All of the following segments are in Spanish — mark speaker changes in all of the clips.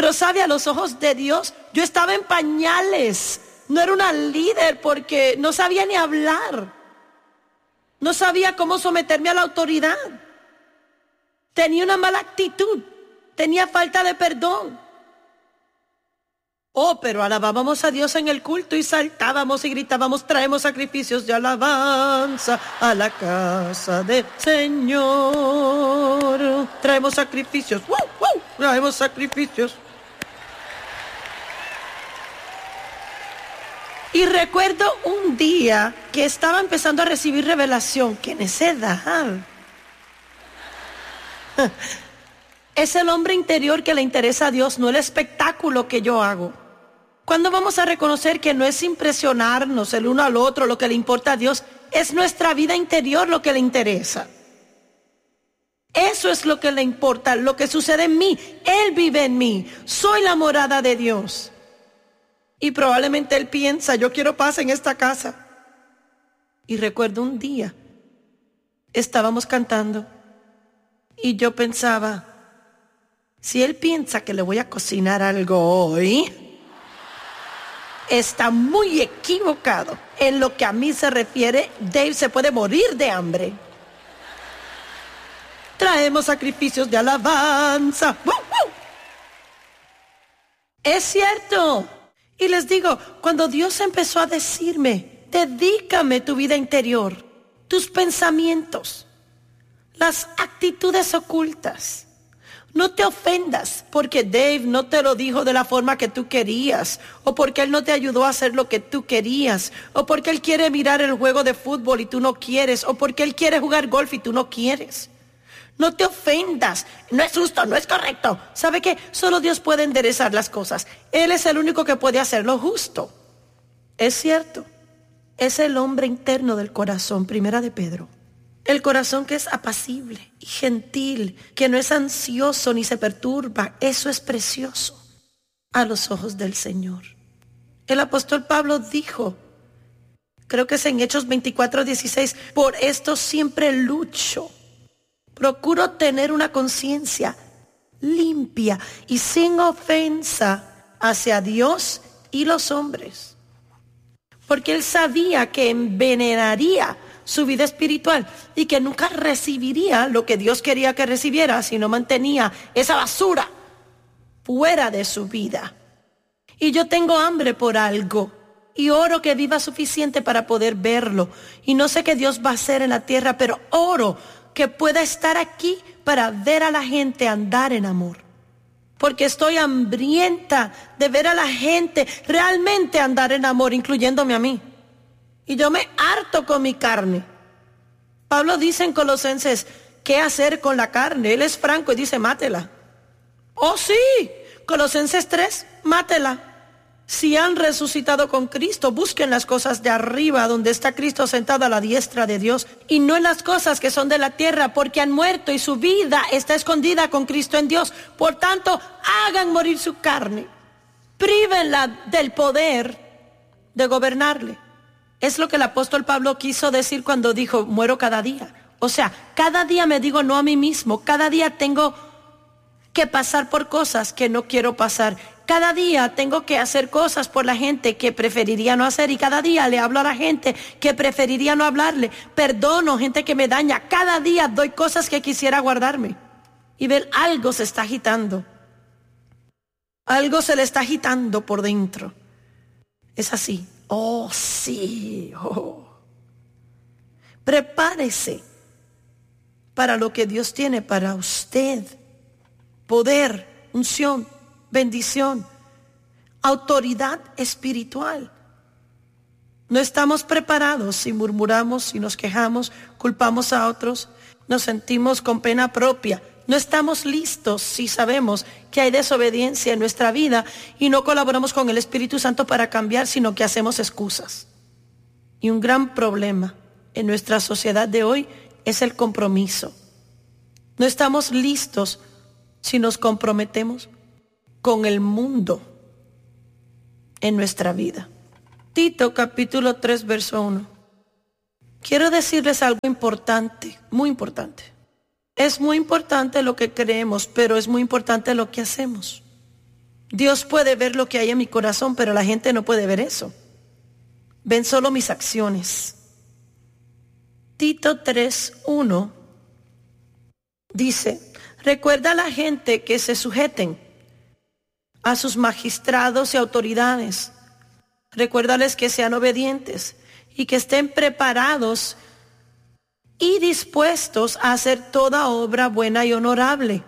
Speaker 1: Pero sabe, a los ojos de Dios, yo estaba en pañales. No era una líder porque no sabía ni hablar. No sabía cómo someterme a la autoridad. Tenía una mala actitud. Tenía falta de perdón. Oh, pero alabábamos a Dios en el culto y saltábamos y gritábamos: traemos sacrificios de alabanza a la casa del Señor. Traemos sacrificios. ¡Wow, wow! Traemos sacrificios. Y recuerdo un día que estaba empezando a recibir revelación, que en esa edad es el hombre interior que le interesa a Dios, no el espectáculo que yo hago. ¿Cuándo vamos a reconocer que no es impresionarnos el uno al otro lo que le importa a Dios? Es nuestra vida interior lo que le interesa. Eso es lo que le importa, lo que sucede en mí. Él vive en mí, soy la morada de Dios. Y probablemente él piensa: yo quiero paz en esta casa. Y recuerdo un día, estábamos cantando y yo pensaba: si él piensa que le voy a cocinar algo hoy, está muy equivocado. En lo que a mí se refiere, Dave se puede morir de hambre. Traemos sacrificios de alabanza. ¡Woo, woo! Es cierto. Y les digo, cuando Dios empezó a decirme: dedícame tu vida interior, tus pensamientos, las actitudes ocultas. No te ofendas porque Dave no te lo dijo de la forma que tú querías, o porque él no te ayudó a hacer lo que tú querías, o porque él quiere mirar el juego de fútbol y tú no quieres, o porque él quiere jugar golf y tú no quieres. No te ofendas, no es justo, no es correcto. ¿Sabe qué? Solo Dios puede enderezar las cosas. Él es el único que puede hacerlo justo. Es cierto, es el hombre interno del corazón, primera de Pedro. El corazón que es apacible y gentil, que no es ansioso ni se perturba, eso es precioso a los ojos del Señor. El apóstol Pablo dijo, creo que es en Hechos 24:16, por esto siempre lucho. Procuro tener una conciencia limpia y sin ofensa hacia Dios y los hombres. Porque él sabía que envenenaría su vida espiritual y que nunca recibiría lo que Dios quería que recibiera si no mantenía esa basura fuera de su vida. Y yo tengo hambre por algo y oro que viva suficiente para poder verlo. Y no sé qué Dios va a hacer en la tierra, pero oro que pueda estar aquí para ver a la gente andar en amor. Porque estoy hambrienta de ver a la gente realmente andar en amor, incluyéndome a mí. Y yo me harto con mi carne. Pablo dice en Colosenses, ¿qué hacer con la carne? Él es franco y dice, mátela. Oh sí, Colosenses 3, mátela. Si han resucitado con Cristo, busquen las cosas de arriba, donde está Cristo sentado a la diestra de Dios, y no en las cosas que son de la tierra, porque han muerto y su vida está escondida con Cristo en Dios. Por tanto, hagan morir su carne. Prívenla del poder de gobernarle. Es lo que el apóstol Pablo quiso decir cuando dijo, muero cada día. O sea, cada día me digo no a mí mismo, cada día tengo que pasar por cosas que no quiero pasar. Cada día tengo que hacer cosas por la gente que preferiría no hacer, y cada día le hablo a la gente que preferiría no hablarle. Perdono gente que me daña. Cada día doy cosas que quisiera guardarme. Y ver, algo se está agitando. Algo se le está agitando por dentro. Es así. Oh, sí. Oh. Prepárese para lo que Dios tiene para usted. Poder, unción, bendición, autoridad espiritual. No estamos preparados si murmuramos, si nos quejamos, culpamos a otros, nos sentimos con pena propia. No estamos listos si sabemos que hay desobediencia en nuestra vida y no colaboramos con el Espíritu Santo para cambiar, sino que hacemos excusas. Y un gran problema en nuestra sociedad de hoy es el compromiso. No estamos listos si nos comprometemos con el mundo en nuestra vida. Tito capítulo 3 verso 1. Quiero decirles algo importante, muy importante. Es muy importante lo que creemos, pero es muy importante lo que hacemos. Dios puede ver lo que hay en mi corazón, pero la gente no puede ver eso. Ven solo mis acciones. Tito 3:1 dice, recuerda a la gente que se sujeten a sus magistrados y autoridades. Recuérdales que sean obedientes y que estén preparados y dispuestos a hacer toda obra buena y honorable.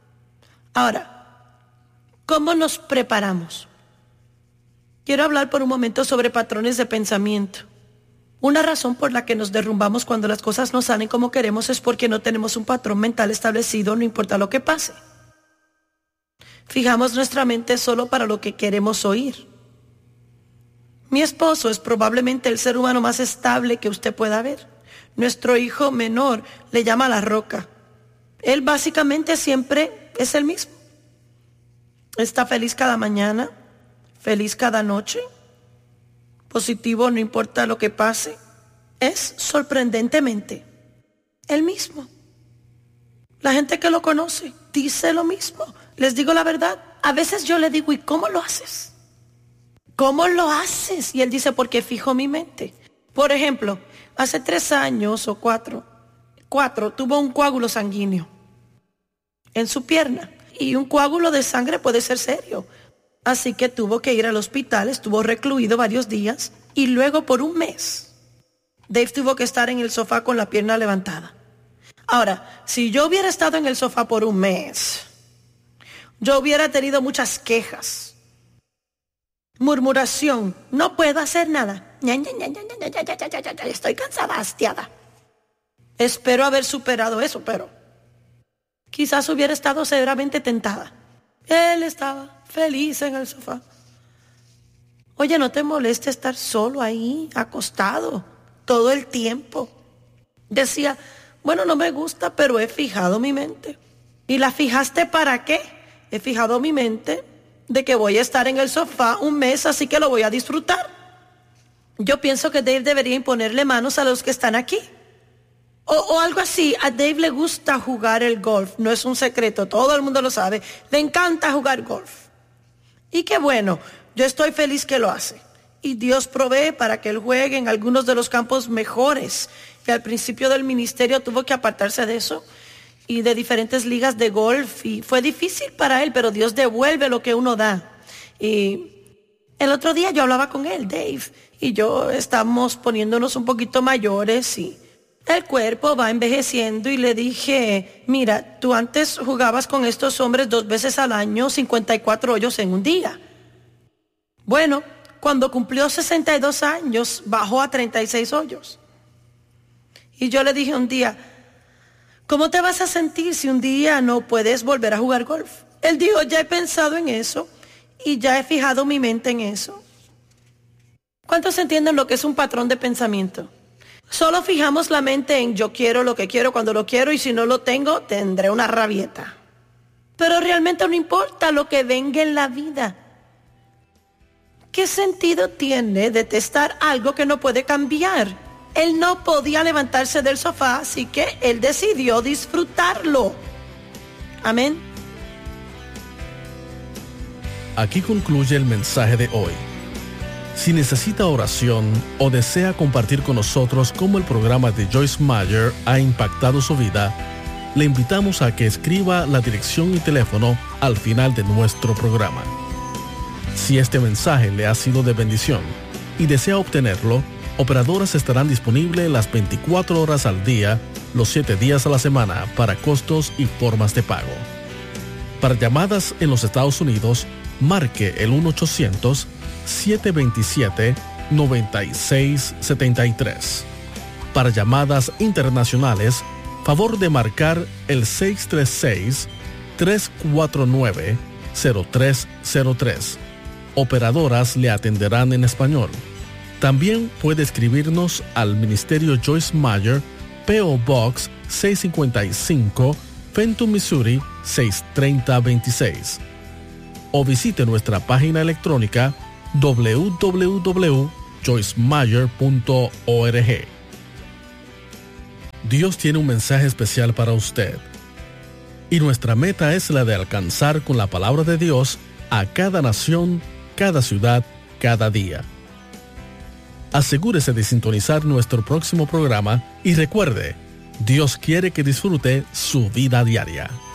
Speaker 1: Ahora, ¿cómo nos preparamos? Quiero hablar por un momento sobre patrones de pensamiento. Una razón por la que nos derrumbamos cuando las cosas no salen como queremos es porque no tenemos un patrón mental establecido, no importa lo que pase. Fijamos nuestra mente solo para lo que queremos oír. Mi esposo es probablemente el ser humano más estable que usted pueda ver. Nuestro hijo menor le llama la roca. Él básicamente siempre es el mismo. Está feliz cada mañana, feliz cada noche, positivo no importa lo que pase. Es sorprendentemente el mismo. La gente que lo conoce dice lo mismo. Les digo la verdad, a veces yo le digo, ¿y cómo lo haces? ¿Cómo lo haces? Y él dice, porque fijo mi mente. Por ejemplo, hace 3 años o 4, tuvo un coágulo sanguíneo en su pierna. Y un coágulo de sangre puede ser serio. Así que tuvo que ir al hospital, estuvo recluido varios días. Y luego por un mes, Dave tuvo que estar en el sofá con la pierna levantada. Ahora, si yo hubiera estado en el sofá por un mes, yo hubiera tenido muchas quejas, murmuración, no puedo hacer nada, estoy cansada, hastiada. Espero haber superado eso, pero quizás hubiera estado severamente tentada. Él estaba feliz en el sofá. Oye, no te moleste estar solo ahí, acostado, todo el tiempo. Decía, bueno, no me gusta, pero he fijado mi mente. ¿Y la fijaste para qué? He fijado mi mente de que voy a estar en el sofá un mes, así que lo voy a disfrutar. Yo pienso que Dave debería imponerle manos a los que están aquí. O algo así. A Dave le gusta jugar el golf, no es un secreto, todo el mundo lo sabe. Le encanta jugar golf. Y qué bueno, yo estoy feliz que lo hace. Y Dios provee para que él juegue en algunos de los campos mejores. Que al principio del ministerio tuvo que apartarse de eso y de diferentes ligas de golf. Y fue difícil para él, pero Dios devuelve lo que uno da. Y el otro día yo hablaba con él, Dave, y yo estamos poniéndonos un poquito mayores y el cuerpo va envejeciendo y le dije, mira, tú antes jugabas con estos hombres 2 veces al año, 54 hoyos en un día. Bueno, cuando cumplió 62 años, bajó a 36 hoyos. Y yo le dije un día, ¿cómo te vas a sentir si un día no puedes volver a jugar golf? Él dijo, ya he pensado en eso y ya he fijado mi mente en eso. ¿Cuántos entienden lo que es un patrón de pensamiento? Solo fijamos la mente en yo quiero lo que quiero cuando lo quiero y si no lo tengo, tendré una rabieta. Pero realmente no importa lo que venga en la vida. ¿Qué sentido tiene detestar algo que no puede cambiar? Él no podía levantarse del sofá, así que él decidió disfrutarlo. Amén.
Speaker 2: Aquí concluye el mensaje de hoy. Si necesita oración o desea compartir con nosotros cómo el programa de Joyce Meyer ha impactado su vida, le invitamos a que escriba la dirección y teléfono al final de nuestro programa. Si este mensaje le ha sido de bendición y desea obtenerlo, operadoras estarán disponibles las 24 horas al día, los 7 días a la semana para costos y formas de pago. Para llamadas en los Estados Unidos, marque el 1-800-727-9673. Para llamadas internacionales, favor de marcar el 636-349-0303. Operadoras le atenderán en español. También puede escribirnos al Ministerio Joyce Meyer, P.O. Box 655, Fenton, Missouri 63026. O visite nuestra página electrónica www.joycemeyer.org. Dios tiene un mensaje especial para usted. Y nuestra meta es la de alcanzar con la palabra de Dios a cada nación, cada ciudad, cada día. Asegúrese de sintonizar nuestro próximo programa y recuerde, Dios quiere que disfrute su vida diaria.